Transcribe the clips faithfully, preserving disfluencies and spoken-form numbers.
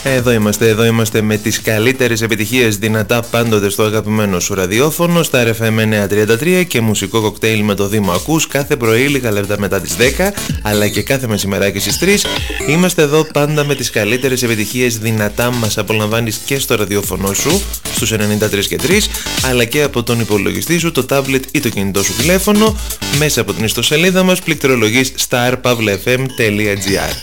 Εδώ είμαστε, εδώ είμαστε με τις καλύτερες επιτυχίες δυνατά πάντοτε στο αγαπημένο σου ραδιόφωνο, στα αρ εφ εμ εννιακόσια τριάντα τρία και μουσικό κοκτέιλ με το Δήμο ακούς κάθε πρωί λίγα λεπτά μετά τις δέκα, αλλά και κάθε μεσημεράκι στις τρεις. Είμαστε εδώ πάντα με τις καλύτερες επιτυχίες δυνατά, μας απολαμβάνεις και στο ραδιόφωνο σου, στους ενενήντα τρία και τρία, αλλά και από τον υπολογιστή σου, το τάμπλετ ή το κινητό σου τηλέφωνο, μέσα από την ιστοσελίδα μας, πληκτρολογείς star pavla f m τελεία g r.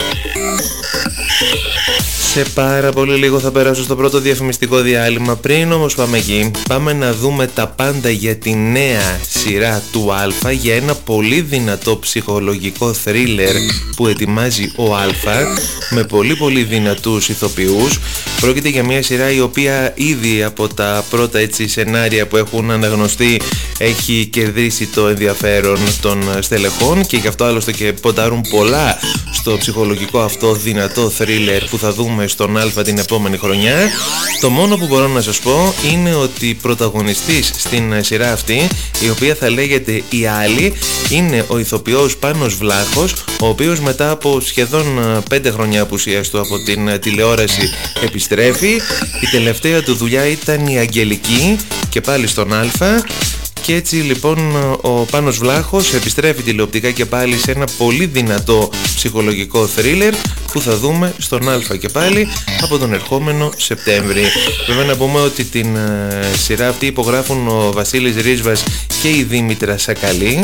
Σε πάρα πολύ λίγο θα περάσω στο πρώτο διαφημιστικό διάλειμμα. Πριν όμως πάμε εκεί, πάμε να δούμε τα πάντα για τη νέα σειρά του Α, για ένα πολύ δυνατό ψυχολογικό θρίλερ που ετοιμάζει ο Α με πολύ πολύ δυνατούς ηθοποιούς. Πρόκειται για μια σειρά η οποία ήδη από τα πρώτα έτσι σενάρια που έχουν αναγνωστεί έχει κερδίσει το ενδιαφέρον των στελεχών και γι' αυτό άλλωστε και ποντάρουν πολλά στο ψυχολογικό αυτό δυνατό θρίλερ που θα δούμε στον Α την επόμενη χρονιά. Το μόνο που μπορώ να σας πω είναι ότι πρωταγωνιστής στην σειρά αυτή, η οποία θα λέγεται «Η Άλλη», είναι ο ηθοποιός Πάνος Βλάχος, ο οποίος μετά από σχεδόν πέντε χρόνια απουσίας του από την τηλεόραση επιστρέφει. Η τελευταία του δουλειά ήταν η Αγγελική και πάλι στον Α. Και έτσι λοιπόν ο Πάνος Βλάχος επιστρέφει τηλεοπτικά και πάλι σε ένα πολύ δυνατό ψυχολογικό θρίλερ που θα δούμε στον Α και πάλι από τον ερχόμενο Σεπτέμβρη. Βέβαια να πούμε ότι την ε, σειρά αυτή υπογράφουν ο Βασίλης Ρίσβας και η Δήμητρα Σακαλή,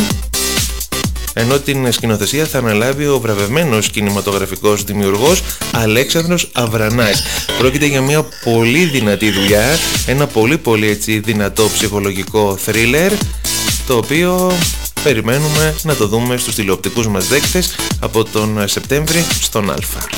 ενώ την σκηνοθεσία θα αναλάβει ο βραβευμένος κινηματογραφικός δημιουργός Αλέξανδρος Αβρανάς. Πρόκειται για μια πολύ δυνατή δουλειά, ένα πολύ πολύ έτσι δυνατό ψυχολογικό θρίλερ, το οποίο περιμένουμε να το δούμε στους τηλεοπτικούς μας δέκτες από τον Σεπτέμβρη στον Α.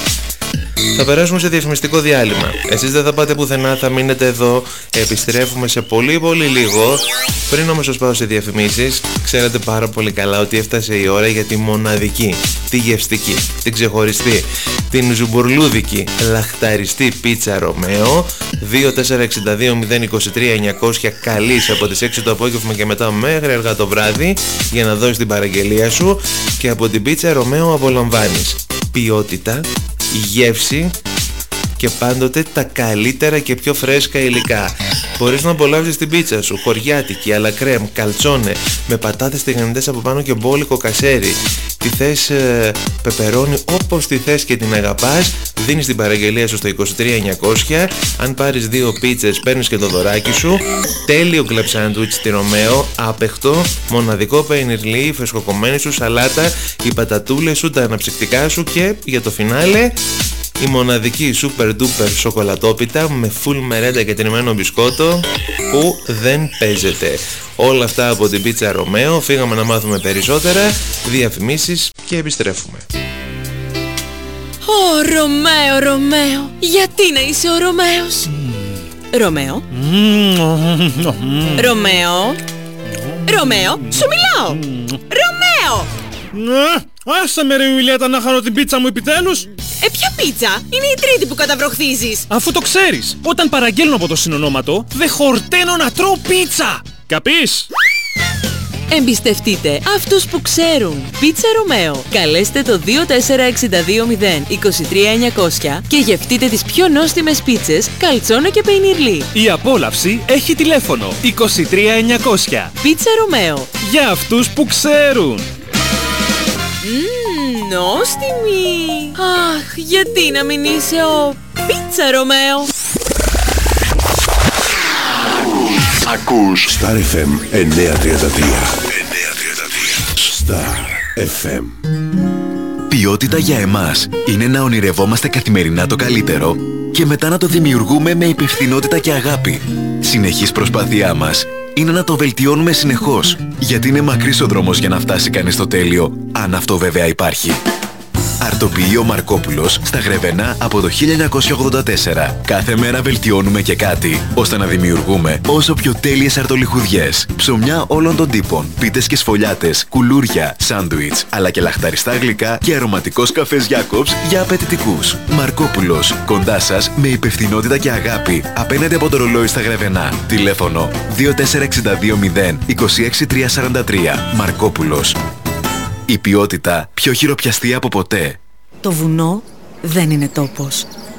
Θα περάσουμε σε διαφημιστικό διάλειμμα. Εσείς δεν θα πάτε πουθενά, θα μείνετε εδώ. Επιστρέφουμε σε πολύ πολύ λίγο. Πριν όμως σας πάω σε διαφημίσεις, ξέρετε πάρα πολύ καλά ότι έφτασε η ώρα για τη μοναδική, τη γευστική, την ξεχωριστή, την ζουμπουρλούδικη, λαχταριστή πίτσα Ρωμαίο. Δύο τέσσερα έξι δύο μηδέν δύο τρία εννιακόσια καλείς από τις έξι το απόγευμα και μετά μέχρι αργά το βράδυ για να δώσεις την παραγγελία σου. Και από την πίτσα Ρωμαίο απολαμβάνεις ποιότητα, γεύση και πάντοτε τα καλύτερα και πιο φρέσκα υλικά. Μπορείς να απολαύσεις την πίτσα σου χωριάτικη, αλλά κρέμ, καλτσόνε, με πατάτες τηγανιτές από πάνω και μπόλικο κασέρι. Τη θες ε, πεπερώνει όπως τη θες και την αγαπάς. Δίνεις την παραγγελία σου στο είκοσι τρία εννιακόσια. Αν πάρεις δύο πίτσες παίρνεις και το δωράκι σου. Τέλειο κλαμπ σάντουιτς στη Ρωμαίο, άπεχτο, μοναδικό πενιρλί, η φρεσκοκομμένη σου σαλάτα, οι πατατούλες σου, τα αναψυκτικά σου και για το φινάλε η μοναδική super duper σοκολατόπιτα με full μερέντα και τριμμένο μπισκότο που δεν παίζεται. Όλα αυτά από την πίτσα Ρωμαίο. Φύγαμε να μάθουμε περισσότερα, διαφημίσεις και επιστρέφουμε. Ω Ρωμαίο, Ρωμαίο, γιατί να είσαι ο Ρωμαίος? Ρωμαίο, Ρωμαίο, Ρωμαίο, σου μιλάω. Ρωμαίο! Άσε με ρε Ιουλιέτα να χαρώ την πίτσα μου επιτέλους. Ε, ποια πίτσα? Είναι η τρίτη που καταβροχθίζεις. Αφού το ξέρεις, όταν παραγγέλνω από το συνονόματο, δεν χορταίνω να τρώω πίτσα. Καπείς? Εμπιστευτείτε αυτούς που ξέρουν. Πίτσα Ρωμαίο. Καλέστε το δύο τέσσερα έξι δύο μηδέν δύο τρία εννιακόσια και γευτείτε τις πιο νόστιμες πίτσες, καλτσόνα και πενιρλί. Η απόλαυση έχει τηλέφωνο είκοσι τρία εννιακόσια. Πίτσα Ρωμαίο. Για αυτούς που ξέρουν. Μμμ, νόστιμη. Αχ, γιατί να μην είσαι ο Πίτσα Ρωμαίο? Ακούς Star εφ εμ εννιακόσια τριάντα τρία. Star εφ εμ. Ποιότητα για εμάς είναι να ονειρευόμαστε καθημερινά το καλύτερο και μετά να το δημιουργούμε με υπευθυνότητα και αγάπη. Συνεχής προσπάθειά μας είναι να το βελτιώνουμε συνεχώς, γιατί είναι μακρύς ο δρόμος για να φτάσει κανείς στο τέλειο, αν αυτό βέβαια υπάρχει. Αρτοποιείο Μαρκόπουλος στα Γρεβενά από το χίλια εννιακόσια ογδόντα τέσσερα. Κάθε μέρα βελτιώνουμε και κάτι, ώστε να δημιουργούμε όσο πιο τέλειες αρτολιχουδιές. Ψωμιά όλων των τύπων, πίτες και σφολιάτες, κουλούρια, σάντουιτς, αλλά και λαχταριστά γλυκά και αρωματικός καφές Jacobs για απαιτητικούς. Μαρκόπουλος, κοντά σας με υπευθυνότητα και αγάπη, απέναντι από το ρολόι στα Γρεβενά. Τηλέφωνο δύο τέσσερα έξι δύο μηδέν δύο έξι τρία τέσσερα τρία. Μαρκόπουλος. Η ποιότητα πιο χειροπιαστή από ποτέ. Το βουνό δεν είναι τόπος.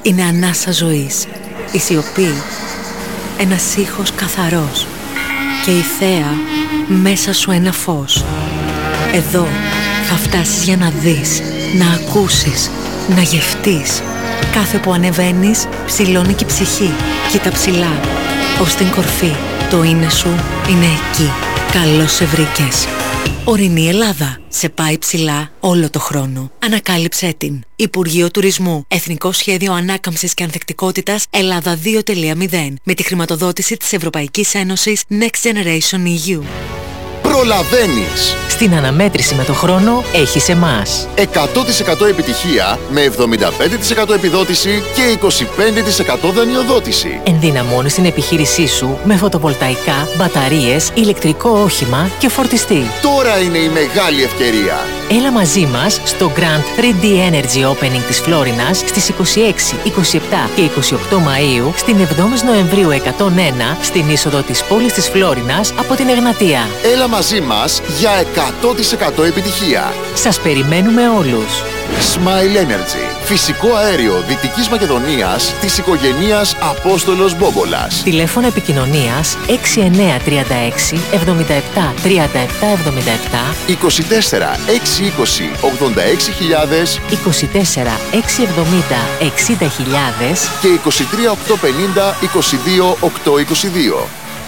είναι ανάσα ζωής. Η σιωπή, ένας ήχος καθαρός. Και η θέα, μέσα σου ένα φως. Εδώ θα φτάσεις για να δεις, να ακούσεις, να γευτείς. Κάθε που ανεβαίνεις, ψηλώνει και η ψυχή. Κοίτα ψηλά, ως την κορφή. Το είναι σου είναι εκεί. Καλώς σε βρήκες. Ορεινή Ελλάδα. Σε πάει ψηλά όλο το χρόνο. Ανακάλυψέ την. Υπουργείο Τουρισμού. Εθνικό Σχέδιο Ανάκαμψης και Ανθεκτικότητας Ελλάδα δύο τελεία μηδέν. Με τη χρηματοδότηση της Ευρωπαϊκής Ένωσης Next Generation ι γιου. Προλαβαίνεις. Στην αναμέτρηση με το χρόνο έχεις εμάς. εκατό τοις εκατό επιτυχία με εβδομήντα πέντε τοις εκατό επιδότηση και είκοσι πέντε τοις εκατό δανειοδότηση. Ενδυναμώνεις την επιχείρησή σου με φωτοβολταϊκά, μπαταρίες, ηλεκτρικό όχημα και φορτιστή. Τώρα είναι η μεγάλη ευκαιρία. Έλα μαζί μας στο Grand θρι ντι Energy Opening της Φλόρινας στις είκοσι έξι, είκοσι επτά και είκοσι οκτώ Μαΐου, στην εβδόμη Νοεμβρίου εκατόν ένα, στην είσοδο της πόλης της Φλόρινας από την Εγνατία. Έλα μαζί μας για εκατό τοις εκατό επιτυχία. Σας περιμένουμε όλους. Smile Energy. Φυσικό αέριο Δυτικής Μακεδονίας της οικογενείας Απόστολος Μπόμπολας. Τηλέφωνο επικοινωνίας έξι εννιά τρία έξι εβδομήντα επτά τριάντα επτά εβδομήντα επτά, είκοσι τέσσερα έξι είκοσι ογδόντα έξι χιλιάδες, είκοσι τέσσερα έξι εβδομήντα εξήντα χιλιάδες και είκοσι τρία οκτακόσια πενήντα είκοσι δύο οκτακόσια είκοσι δύο.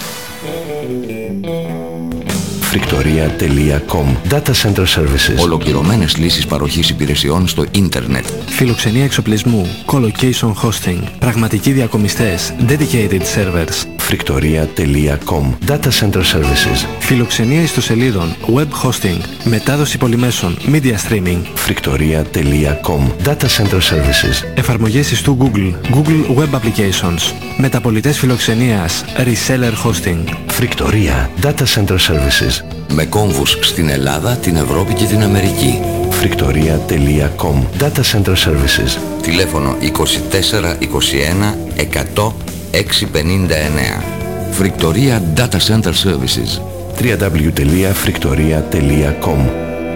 Φρικτορία τελεία κομ. Data Center Services. Ολοκληρωμένες λύσεις παροχής υπηρεσιών στο ίντερνετ. Φιλοξενία εξοπλισμού. Colocation Hosting. Πραγματικοί διακομιστές. Dedicated Servers. Φρικτορία τελεία κομ. Data Center Services. Φιλοξενία ιστοσελίδων. Web Hosting. Μετάδοση πολυμέσων. Media Streaming. Φρικτορία τελεία κομ. Data Center Services. Εφαρμογές ιστού Google. Google Web Applications. Μεταπολιτές φιλοξενίας. Reseller Hosting. Φρικτορία Data Center Services. Με κόμβους στην Ελλάδα, την Ευρώπη και την Αμερική. Φρικτορία τελεία κομ. Data Center Services. Τηλέφωνο είκοσι τέσσερα είκοσι ένα εκατό έξι πενήντα εννέα. Φρικτορία Data Center Services. double-u double-u double-u τελεία φρικτορία τελεία κομ.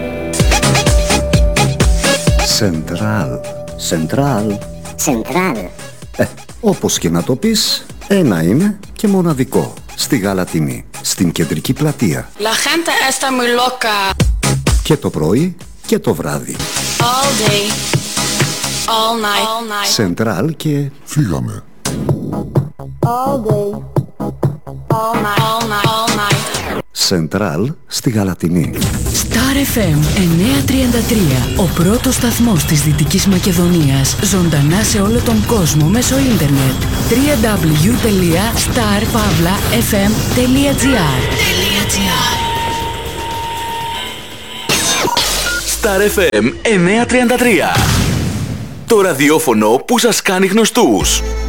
Σεντράλ. Σεντράλ. Σεντράλ. Ε, όπως και να το πεις, ένα είναι και μοναδικό. Στη Γαλατινή, στην κεντρική πλατεία. La gente está muy loca. Και το πρωί και το βράδυ. All day. All night. All night. Σεντράλ και... Φύγαμε. All day. All night. All night. All night. Σεντράλ στη Γαλατινή. Star εφ εμ εννιακόσια τριάντα τρία. Ο πρώτος σταθμός της Δυτικής Μακεδονίας. Ζωντανά σε όλο τον κόσμο μέσω ίντερνετ. double-u double-u double-u τελεία star pavla f m τελεία g r. Star εφ εμ εννιακόσια τριάντα τρία. Το ραδιόφωνο που σας κάνει γνωστούς.